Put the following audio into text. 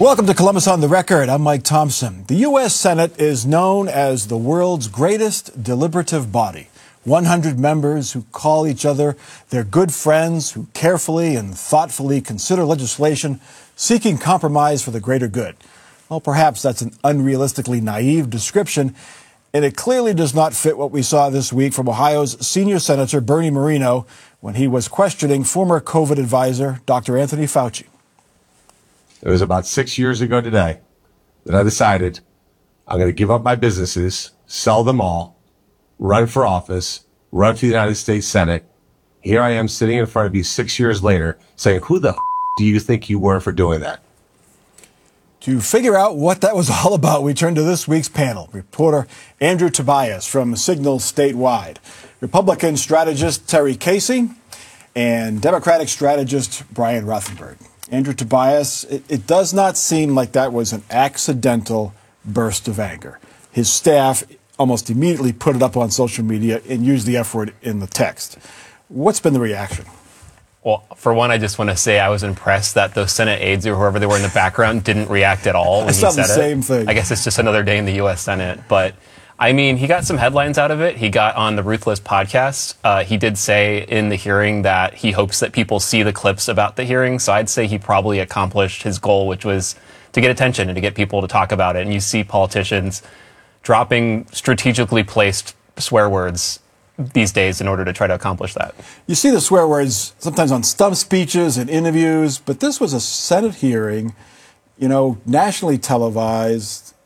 Welcome to Columbus on the Record. I'm Mike Thompson. The U.S. Senate is known as the world's greatest deliberative body. 100 members who call each other their good friends, who carefully and thoughtfully consider legislation seeking compromise for the greater good. Well, perhaps that's an unrealistically naive description, and it clearly does not fit what we saw this week from Ohio's senior senator Bernie Moreno when he was questioning former COVID advisor Dr. Anthony Fauci. It was about 6 years ago today that I decided I'm going to give up my businesses, sell them all, run for office, run for the United States Senate. Here I am sitting in front of you 6 years later saying, who the do you think you were for doing that? To figure out what that was all about, we turn to this week's panel. Reporter Andrew Tobias from Signal Statewide, Republican strategist Terry Casey, and Democratic strategist Brian Rothenberg. Andrew Tobias, it does not seem like that was an accidental burst of anger. His staff almost immediately put it up on social media and used the F word in the text. What's been the reaction? Well, for one, I just want to say I was impressed that those Senate aides or whoever they were in the background didn't react at all when he said it. I saw the same thing. I guess it's just another day in the U.S. Senate. But, I mean, he got some headlines out of it. He got on the Ruthless podcast. He did say in the hearing that he hopes that people see the clips about the hearing. So I'd say he probably accomplished his goal, which was to get attention and to get people to talk about it. And you see politicians dropping strategically placed swear words these days in order to try to accomplish that. You see the swear words sometimes on stump speeches and interviews, but this was a Senate hearing, nationally televised.